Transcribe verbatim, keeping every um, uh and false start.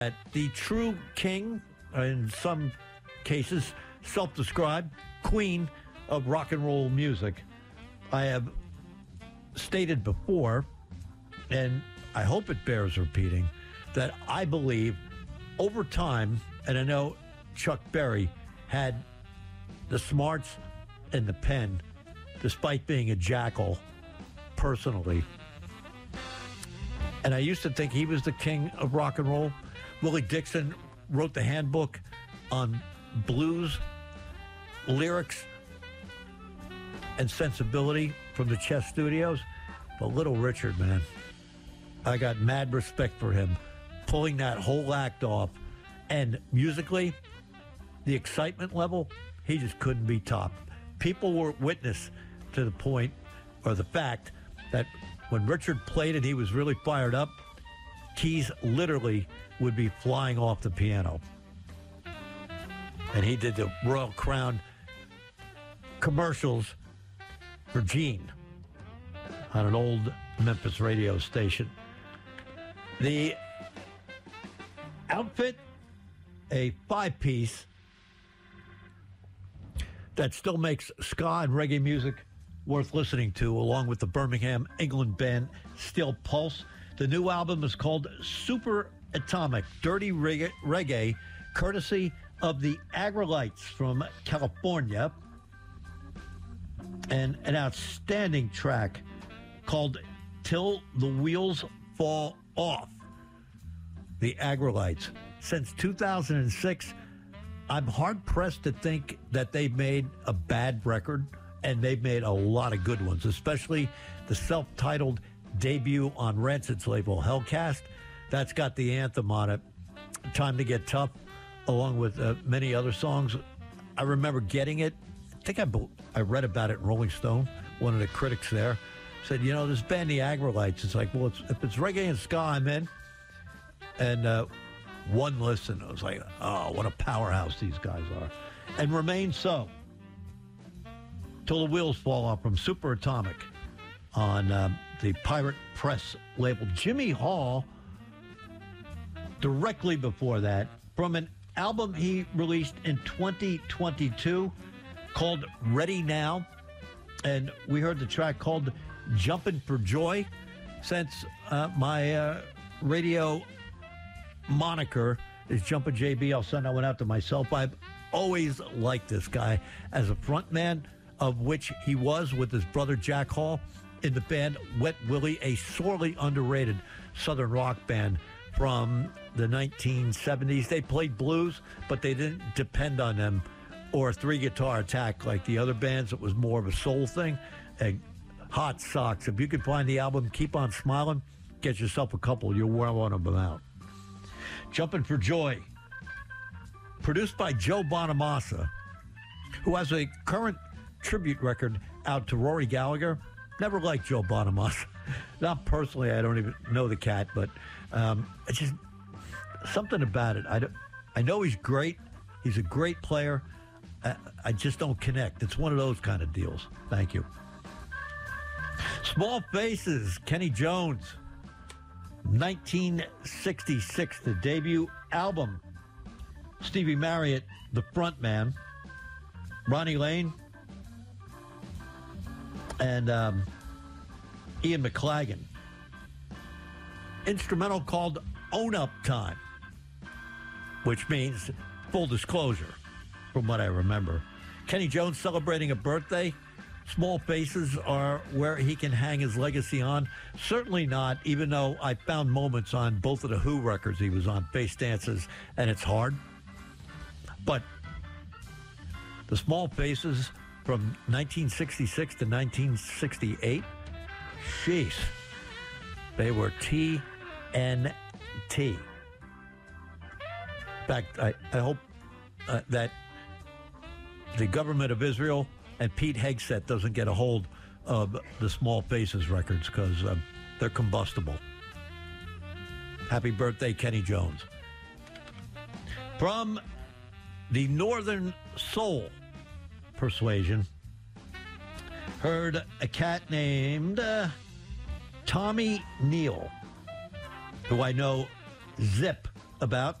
that the true king, in some cases, self-described queen of rock and roll music, I have stated before, and I hope it bears repeating, that I believe over time, and I know Chuck Berry had the smarts and the pen, despite being a jackal personally. And I used to think he was the king of rock and roll. Willie Dixon wrote the handbook on blues, lyrics, and sensibility from the Chess Studios. But Little Richard, man, I got mad respect for him, pulling that whole act off. And musically, the excitement level, he just couldn't be topped. People were witness to the point, or the fact, that when Richard played and he was really fired up, keys literally would be flying off the piano. And he did the Royal Crown commercials for Gene on an old Memphis radio station. The outfit, a five-piece that still makes ska and reggae music worth listening to, along with the Birmingham, England band Steel Pulse. The new album is called Super Atomic, Dirty Reggae, reggae courtesy of the Aggrolites from California, and an outstanding track called Till the Wheels Fall Off. The Aggrolites. Since two thousand six, I'm hard-pressed to think that they've made a bad record, and they've made a lot of good ones, especially the self-titled debut on Rancid's label, Hellcast. That's got the anthem on it, Time to Get Tough, along with uh, many other songs. I remember getting it. I think I, I read about it in Rolling Stone. One of the critics there said, you know, this band, the Aggrolites, it's like, well, it's, if it's reggae and ska, I'm in. And uh, one listen, I was like, oh, what a powerhouse these guys are. And remain so. Till the Wheels Fall Off from Super Atomic on um, the Pirate Press label. Jimmy Hall, directly before that, from an album he released in twenty twenty-two called Ready Now. And we heard the track called Jumpin' for Joy. Since uh, my uh, radio moniker is Jumpin' J B, I'll send that one out to myself. I've always liked this guy as a frontman, of which he was with his brother Jack Hall in the band Wet Willie, a sorely underrated Southern rock band from the nineteen seventies. They played blues, but they didn't depend on them or a three-guitar attack like the other bands. It was more of a soul thing. And Hot Socks. If you can find the album Keep On Smiling, get yourself a couple. You'll wear one of them out. Jumpin' for Joy, produced by Joe Bonamassa, who has a current tribute record out to Rory Gallagher. Never liked Joe Bonamassa. Not personally, I don't even know the cat, but um, it's just something about it. I, don't, I know he's great. He's a great player. I, I just don't connect. It's one of those kind of deals. Thank you. Small Faces, Kenny Jones, nineteen sixty-six, the debut album. Stevie Marriott, the front man. Ronnie Lane and um, Ian McLagan. Instrumental called Own Up Time, which means full disclosure, from what I remember. Kenny Jones celebrating a birthday. Small Faces are where he can hang his legacy on. Certainly not, even though I found moments on both of the Who records he was on, Face Dances and It's Hard. But the Small Faces from nineteen sixty-six to nineteen sixty-eight, sheesh, they were T N T. In fact, I, I hope uh, that the government of Israel and Pete Hegseth doesn't get a hold of the Small Faces records, because uh, they're combustible. Happy birthday, Kenny Jones. From the Northern Soul persuasion, heard a cat named uh, Tommy Neal, who I know Zip about